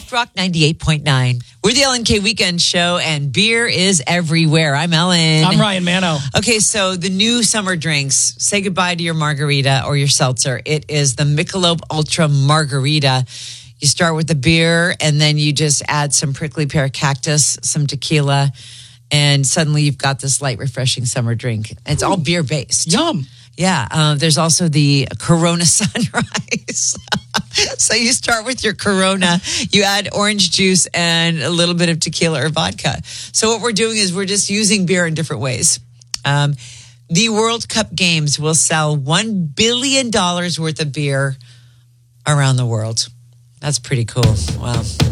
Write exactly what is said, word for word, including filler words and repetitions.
Alt Rock ninety-eight point nine. We're the Ellen K Weekend Show, and beer is everywhere. I'm Ellen. I'm Ryan Mano. Okay, so the new summer drinks. Say goodbye to your margarita or your seltzer. It is the Michelob Ultra Margarita. You start with the beer, and then you just add some prickly pear cactus, some tequila, and suddenly you've got this light, refreshing summer drink. It's all beer-based. Yum. Yeah, uh, there's also the Corona Sunrise. So you start with your Corona, you add orange juice and a little bit of tequila or vodka. So what we're doing is we're just using beer in different ways. Um, the World Cup Games will sell one billion dollars worth of beer around the world. That's pretty cool. Wow.